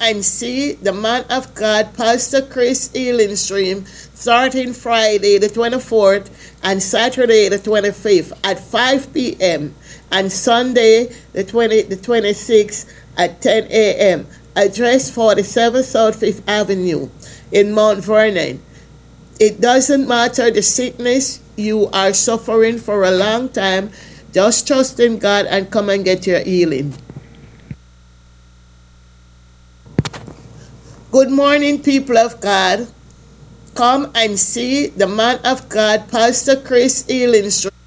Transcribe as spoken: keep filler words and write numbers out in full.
and see the man of God, Pastor Chris Healing Stream, starting Friday the twenty-fourth and Saturday the twenty-fifth at five p.m. and Sunday the twentieth, the twenty-sixth at ten a.m. Address forty-seven South Fifth Avenue in Mount Vernon. It doesn't matter the sickness you are suffering for a long time. Just trust in God and come and get your healing. Good morning, people of God. Come and see the man of God, Pastor Chris Healing Stream.